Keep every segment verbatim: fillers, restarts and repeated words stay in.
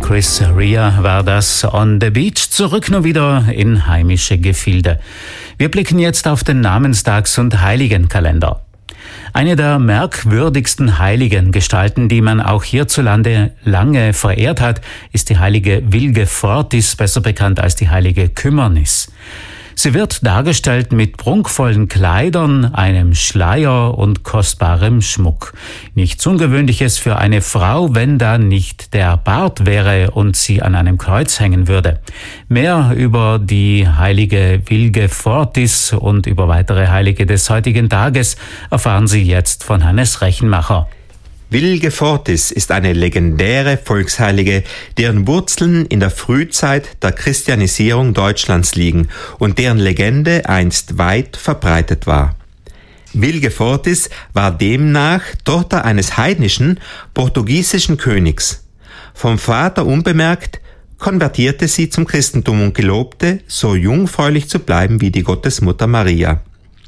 Chris Rea war das On the Beach. Zurück nur wieder in heimische Gefilde. Wir blicken jetzt auf den Namenstags- und Heiligenkalender. Eine der merkwürdigsten Heiligengestalten, die man auch hierzulande lange verehrt hat, ist die heilige Wilgefortis, besser bekannt als die heilige Kümmernis. Sie wird dargestellt mit prunkvollen Kleidern, einem Schleier und kostbarem Schmuck. Nichts Ungewöhnliches für eine Frau, wenn da nicht der Bart wäre und sie an einem Kreuz hängen würde. Mehr über die heilige Wilgefortis und über weitere Heilige des heutigen Tages erfahren Sie jetzt von Hannes Rechenmacher. Wilgefortis ist eine legendäre Volksheilige, deren Wurzeln in der Frühzeit der Christianisierung Deutschlands liegen und deren Legende einst weit verbreitet war. Wilgefortis war demnach Tochter eines heidnischen portugiesischen Königs. Vom Vater unbemerkt konvertierte sie zum Christentum und gelobte, so jungfräulich zu bleiben wie die Gottesmutter Maria.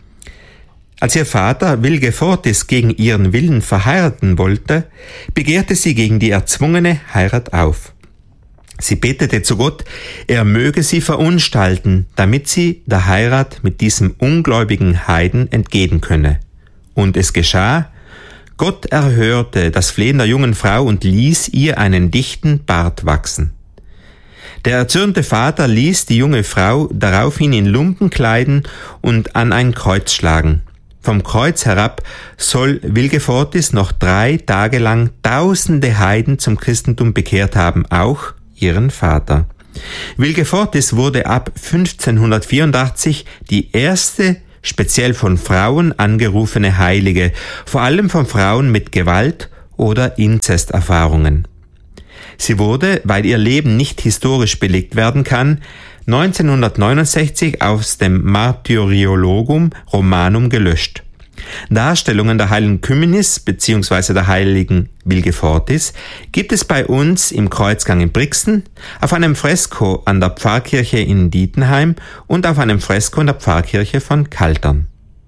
Als ihr Vater Wilgefortis gegen ihren Willen verheiraten wollte, begehrte sie gegen die erzwungene Heirat auf. Sie betete zu Gott, er möge sie verunstalten, damit sie der Heirat mit diesem ungläubigen Heiden entgehen könne. Und es geschah, Gott erhörte das Flehen der jungen Frau und ließ ihr einen dichten Bart wachsen. Der erzürnte Vater ließ die junge Frau daraufhin in Lumpen kleiden und an ein Kreuz schlagen. Vom Kreuz herab soll Wilgefortis noch drei Tage lang tausende Heiden zum Christentum bekehrt haben, auch ihren Vater. Wilgefortis wurde ab fünfzehnhundertvierundachtzig die erste speziell von Frauen angerufene Heilige, vor allem von Frauen mit Gewalt- oder Inzesterfahrungen. Sie wurde, weil ihr Leben nicht historisch belegt werden kann, neunzehnhundertneunundsechzig aus dem Martyrologum Romanum gelöscht. Darstellungen der heiligen Kümmernis bzw. der heiligen Wilgefortis gibt es bei uns im Kreuzgang in Brixen, auf einem Fresko an der Pfarrkirche in Dietenheim und auf einem Fresko in der Pfarrkirche von Kaltern.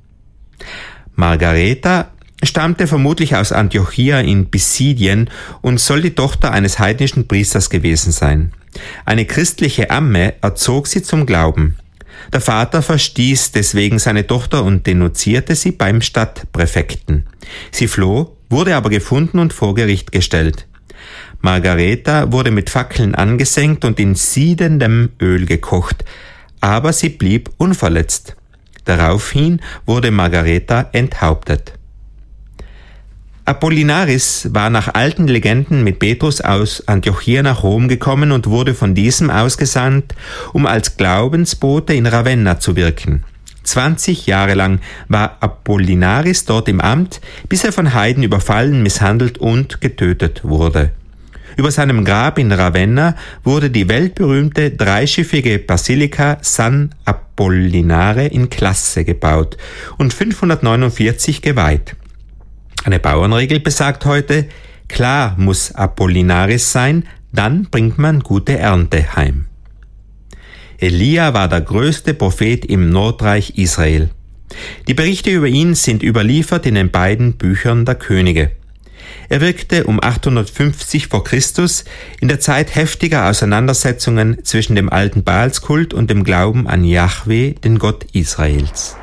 Margareta stammte vermutlich aus Antiochia in Pisidien und soll die Tochter eines heidnischen Priesters gewesen sein. Eine christliche Amme erzog sie zum Glauben. Der Vater verstieß deswegen seine Tochter und denunzierte sie beim Stadtpräfekten. Sie floh, wurde aber gefunden und vor Gericht gestellt. Margareta wurde mit Fackeln angesenkt und in siedendem Öl gekocht, aber sie blieb unverletzt. Daraufhin wurde Margareta enthauptet. Apollinaris war nach alten Legenden mit Petrus aus Antiochia nach Rom gekommen und wurde von diesem ausgesandt, um als Glaubensbote in Ravenna zu wirken. Zwanzig Jahre lang war Apollinaris dort im Amt, bis er von Heiden überfallen, misshandelt und getötet wurde. Über seinem Grab in Ravenna wurde die weltberühmte dreischiffige Basilika San Apollinare in Klasse gebaut und fünfhundertneunundvierzig geweiht. Eine Bauernregel besagt heute, klar muss Apollinaris sein, dann bringt man gute Ernte heim. Elia war der größte Prophet im Nordreich Israel. Die Berichte über ihn sind überliefert in den beiden Büchern der Könige. Er wirkte um achthundertfünfzig vor Christus in der Zeit heftiger Auseinandersetzungen zwischen dem alten Baalskult und dem Glauben an Jahwe, den Gott Israels.